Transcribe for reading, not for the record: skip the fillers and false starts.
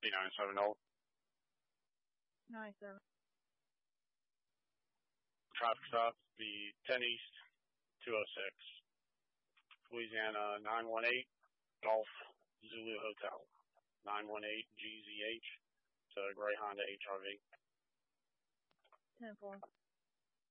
970. 97. Traffic stop, be 10 East, 206. Louisiana 918, Golf Zulu Hotel. 918 GZH to Gray Honda HRV. 10-4.